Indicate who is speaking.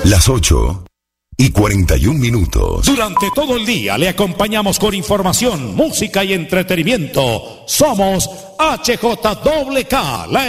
Speaker 1: Las 8:41.
Speaker 2: Durante todo el día le acompañamos con información, música y entretenimiento. Somos HJWK, la